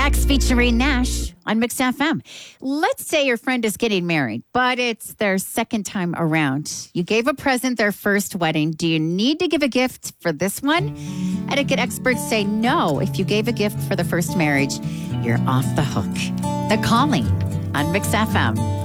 Jax featuring Nash on Mix FM. Let's say your friend is getting married, but it's their second time around. You gave a present their first wedding. Do you need to give a gift for this one? Etiquette experts say no. If you gave a gift for the first marriage, you're off the hook. The Calling on Mix FM.